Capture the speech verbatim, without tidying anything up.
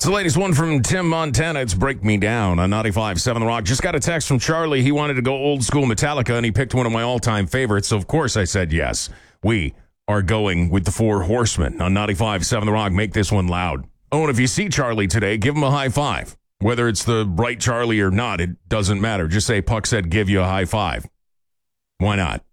the latest one from Tim Montana. It's Break Me Down on ninety-five point seven The Rock. Just got a text from Charlie. He wanted to go old school Metallica, and he picked one of my all-time favorites. So, of course, I said yes. We are going with the Four Horsemen on ninety-five point seven The Rock. Make this one loud. Oh, and if you see Charlie today, give him a high five. Whether it's the right Charlie or not, it doesn't matter. Just say Puck said give you a high five. Why not?